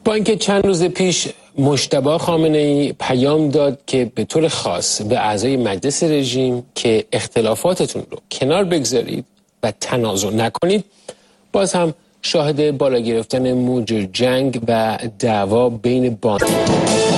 با اینکه چند روز پیش مجتبی خامنه‌ای پیام داد که به طور خاص به اعضای مجلس رژیم که اختلافاتتون رو کنار بگذارید و تنازع نکنید، باز هم شاهد بالا گرفتن موج جنگ و دعوا بین